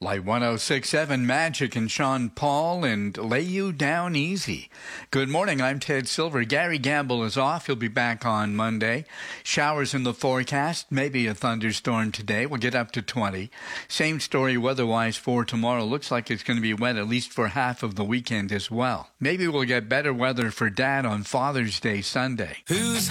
Light 106.7 Magic and Sean Paul and Lay You Down Easy. Good morning, I'm Ted Silver. Gary Gamble is off. He'll be back on Monday. Showers in the forecast, maybe a thunderstorm today. We'll get up to 20. Same story weather-wise for tomorrow. Looks like it's going to be wet at least for half of the weekend as well. Maybe we'll get better weather for Dad on Father's Day Sunday. Who's